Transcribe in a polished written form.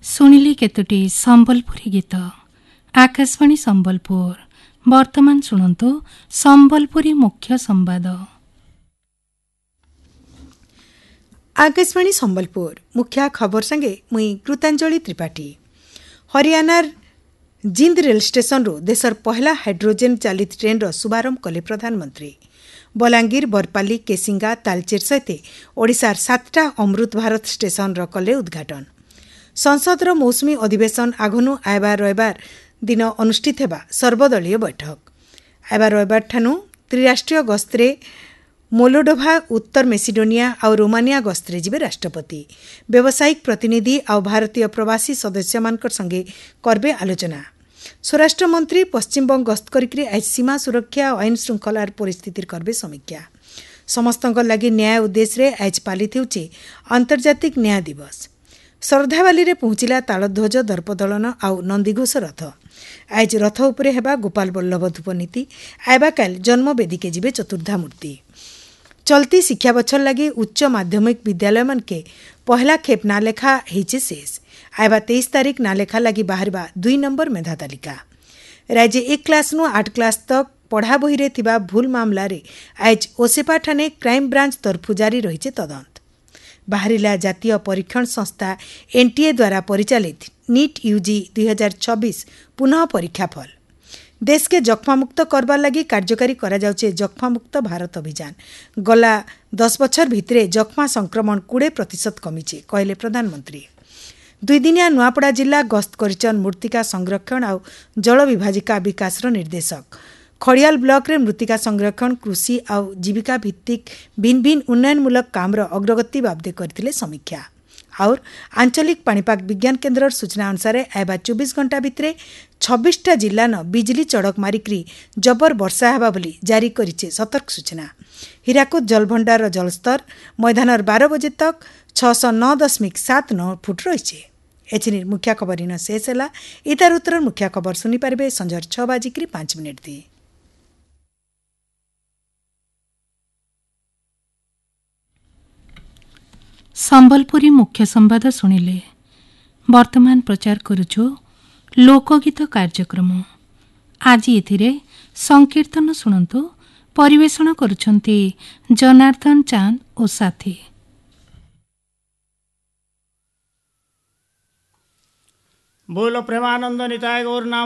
ଶୁଣିଲେ କେତୋଟି ସମ୍ବଲପୁରୀ ଗୀତ। ଆକାଶବାଣୀ ସମ୍ବଲପୁର। ବର୍ତ୍ତମାନ ଶୁଣନ୍ତୁ ସମ୍ବଲପୁରୀ ମୁଖ୍ୟ ସମ୍ବାଦ। आकाशवाणी संबलपुर मुख्य खबर संगे मुई कृतांजलि त्रिपाठी। हरियाणार जिंद रेल स्टेशन रो देशर पहला हाइड्रोजेन चालित ट्रेन रो शुभारंभ कले प्रधानमंत्री। बलांगीर बरपाली केसिंगा तालचेर सहित ओडिशार 7टा अमृत भारत स्टेशन रो कले उद्घाटन। संसद रो मौसुमी अधिवेशन आघनु आयबा रविवार दिन अनुष्ठित हेबा सर्वदलीय बैठक। आयबा रविवार ठानु त्रिराष्ट्रीय गस्तरे मोल्डोभा उत्तर मेसिडोनिया और रोमानिया गस्तरे जिबे राष्ट्रपति। व्यावसायिक प्रतिनिधि और भारतीय प्रवासी सदस्य मानकर संगे करबे आलोचना। स्वराष्ट्र मंत्री पश्चिमबंग गस्त करिकरी आज सीमा सुरक्षा और आईन श्रृंखलार परिस्थितिर करबे समीक्षा। समस्तंक लागि न्याय उद्देश्य आज पालित हेउछि अंतर्जातिक न्याय दिवस। श्रद्धावाली रे पहुंचिला तालध्वज दर्पदलन आउ नंदीघोष रथ। आज रथ उपरे हेबा गोपाल बल्लभ धूप नीति। आयबा काल जन्म वेदिके जिबे चतुर्धा मूर्ति। चलती शिक्षा बछर लगी उच्च माध्यमिक विद्यालय मन के पहला खेप नालेखा हेचे शेष। आयबा 23 तारीख नालेखा लगी बाहरबा 2 नंबर मेधा तालिका। राज्य 1 क्लास नु 8 क्लास तक पढ़ा बही रे थिबा भूल मामला रे आज ओसेपा ठाने क्राइम ब्रांच तरफु जारी रहिছে तदंत। बाहरिला जातीय परीक्षण संस्था एनटीए द्वारा परिचालित नीट यूजी 2024 पुनः परीक्षा फल। देश के जख्मामुक्त करबार लगी कार्यकारी करा जाउछे जख्मामुक्त भारत अभियान। गला 10 बछर भितरे जख्मा संक्रमण 20% कमिছে कहले प्रधानमंत्री। 2 दिनिया नुआपड़ा जिला गस्त करिचन मृत्तिका संरक्षण और जल विभाजिका विकास निर्देशक। खड़ियाल ब्लॉक रे मृत्तिका संरक्षण कृषि और जीविका भित्तिक भिन्न भिन्न उन्नयनमूलक कामर अग्रगति बाबदे करथिले समीक्षा। और आंचलिक पाणीपाग विज्ञान केन्द्र सूचना अनुसार आयबा 24 घंटा भितरे 26टा जिल्ला न बिजली चड़क मारिकरी जबर वर्षा हेबा बोली जारी करिছে सतर्क सूचना। हीराकुद जलभंडार जलस्तर मैदानर 12 बजे तक 609.79 फुट रहिছে। एचिनी मुख्य खबर इन शेष है। इतार उत्तर मुख्य खबर सुनी पारे संजर 6:05 दी। ସମ୍ବଲପୁରୀ ମୁଖ୍ୟ ସମ୍ବାଦ ଶୁଣିଲେ। ବର୍ତ୍ତମାନ ପ୍ରଚାର କରୁଛୁ ଲୋକଗୀତ କାର୍ଯ୍ୟକ୍ରମ। ଆଜି ଏଥିରେ ସଂକୀର୍ତ୍ତନ ଶୁଣନ୍ତୁ। ପରିବେଷଣ କରୁଛନ୍ତି ଜନାର୍ଦ୍ଦନ ଚାନ୍ଦ ଓ ସାଥୀ। बोलो प्रेमानंद निताय गौर नाम